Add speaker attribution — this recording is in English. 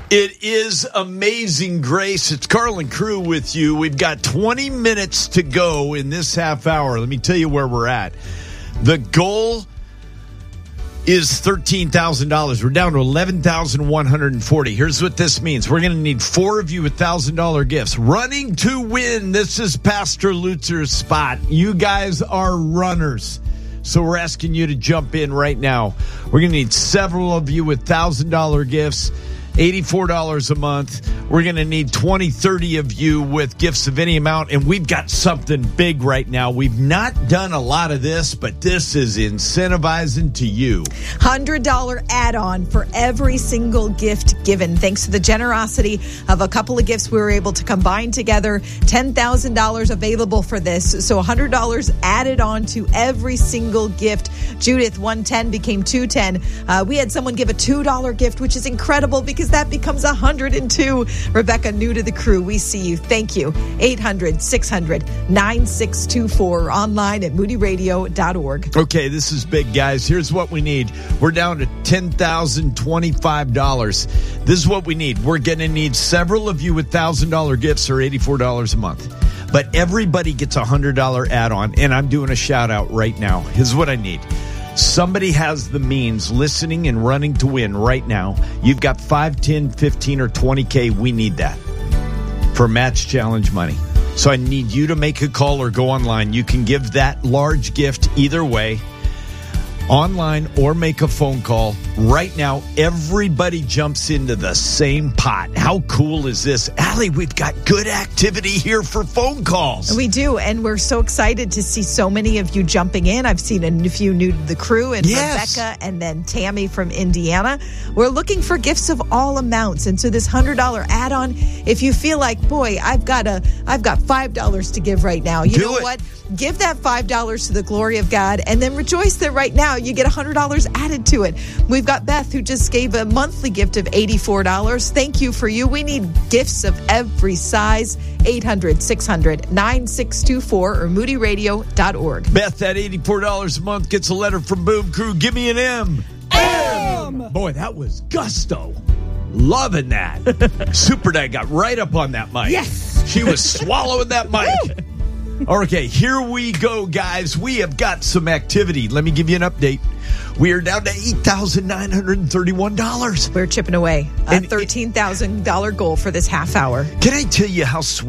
Speaker 1: It is Amazing Grace. It's Carl and Crew with you. We've got 20 minutes to go in this half hour. Let me tell you where we're at. The goal is $13,000. We're down to $11,140. Here's what this means. We're going to need 4 of you with $1,000 gifts. Running to win. This is Pastor Lutzer's spot. You guys are runners. So we're asking you to jump in right now. We're going to need several of you with $1,000 gifts. $84 a month. We're going to need 20, 30 of you with gifts of any amount, and we've got something big right now. We've not done a lot of this, but this is incentivizing to you.
Speaker 2: $100 add-on for every single gift given. Thanks to the generosity of a couple of gifts we were able to combine together. $10,000 available for this. So $100 added on to every single gift. Judith, 110 became 210. We had someone give a $2 gift, which is incredible because that becomes 102. Rebecca, new to the crew, we see you. Thank you. 800-600-9624. Online at moodyradio.org.
Speaker 1: Okay, this is big, guys. Here's what we need. We're down to $10,025. This is what we need. We're going to need several of you with $1,000 gifts or $84 a month. But everybody gets a $100 add-on, and I'm doing a shout-out right now. Here's what I need. Somebody has the means, listening and running to win right now. You've got 5, 10, 15, or 20K. We need that for match challenge money. So I need you to make a call or go online. You can give that large gift either way, online or make a phone call. Right now, everybody jumps into the same pot. How cool is this? Allie, we've got good activity here for phone calls.
Speaker 2: We do, and we're so excited to see so many of you jumping in. I've seen a few new to the crew, and yes. Rebecca and then Tammy from Indiana. We're looking for gifts of all amounts, and so this $100 add-on, if you feel like, boy, I've got $5 to give right now. You know what? Give that $5 to the glory of God, and then rejoice that right now you get $100 added to it. We've got Beth, who just gave a monthly gift of $84. Thank you for you. We need gifts of every size. 800-600-9624 or moodyradio.org.
Speaker 1: Beth, that $84 a month gets a letter from Boom Crew. Give me an M. M! Boy, that was gusto. Loving that. Super Dad got right up on that mic.
Speaker 2: Yes!
Speaker 1: She was swallowing that mic. Okay, here we go, guys. We have got some activity. Let me give you an update. We are down to $8,931.
Speaker 2: We're chipping away a $13,000 goal for this half hour.
Speaker 1: Can I tell you how sweet